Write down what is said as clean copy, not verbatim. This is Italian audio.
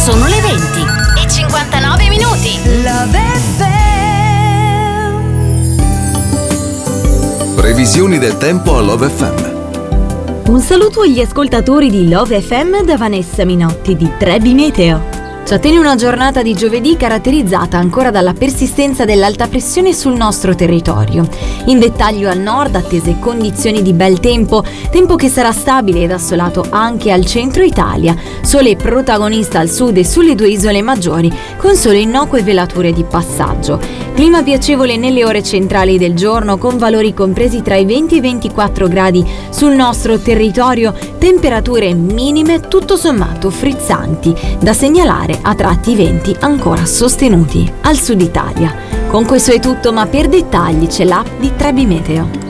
Sono le 20:59. Love FM. Previsioni del tempo a Love FM. Un saluto agli ascoltatori di Love FM da Vanessa Minotti di Trebi Meteo. Ci attende una giornata di giovedì caratterizzata ancora dalla persistenza dell'alta pressione sul nostro territorio. In dettaglio al nord attese condizioni di bel tempo che sarà stabile ed assolato anche al centro Italia, sole protagonista al sud e sulle due isole maggiori, con sole innocue velature di passaggio. Clima piacevole nelle ore centrali del giorno, con valori compresi tra i 20 e i 24 gradi sul nostro territorio, temperature minime tutto sommato frizzanti, da segnalare a tratti venti ancora sostenuti al sud Italia. Con questo è tutto, ma per dettagli c'è l'app di Trebi Meteo.